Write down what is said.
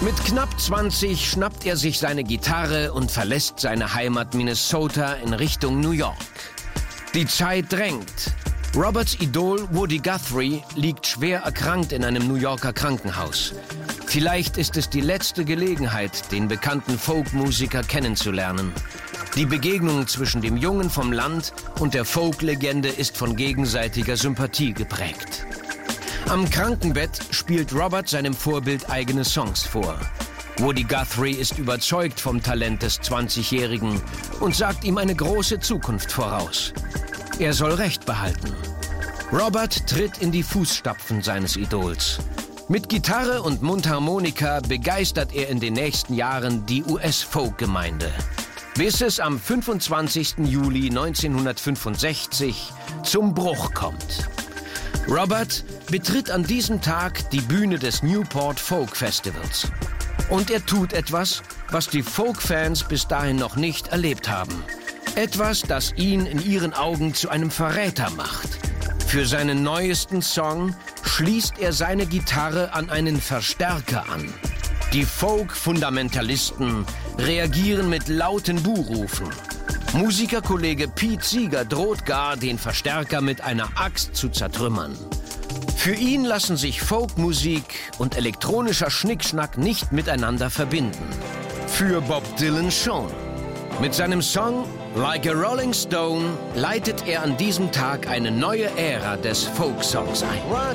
Mit knapp 20 schnappt er sich seine Gitarre und verlässt seine Heimat Minnesota in Richtung New York. Die Zeit drängt. Roberts Idol Woody Guthrie liegt schwer erkrankt in einem New Yorker Krankenhaus. Vielleicht ist es die letzte Gelegenheit, den bekannten Folkmusiker kennenzulernen. Die Begegnung zwischen dem Jungen vom Land und der Folklegende ist von gegenseitiger Sympathie geprägt. Am Krankenbett spielt Robert seinem Vorbild eigene Songs vor. Woody Guthrie ist überzeugt vom Talent des 20-Jährigen und sagt ihm eine große Zukunft voraus. Er soll Recht behalten. Robert tritt in die Fußstapfen seines Idols. Mit Gitarre und Mundharmonika begeistert er in den nächsten Jahren die US-Folk-Gemeinde. Bis es am 25. Juli 1965 zum Bruch kommt. Robert betritt an diesem Tag die Bühne des Newport Folk Festivals. Und er tut etwas, was die Folk-Fans bis dahin noch nicht erlebt haben. Etwas, das ihn in ihren Augen zu einem Verräter macht. Für seinen neuesten Song schließt er seine Gitarre an einen Verstärker an. Die Folk-Fundamentalisten reagieren mit lauten Buhrufen. Musikerkollege Pete Seeger droht gar, den Verstärker mit einer Axt zu zertrümmern. Für ihn lassen sich Folkmusik und elektronischer Schnickschnack nicht miteinander verbinden. Für Bob Dylan schon. Mit seinem Song Like a Rolling Stone leitet er an diesem Tag eine neue Ära des Folksongs ein.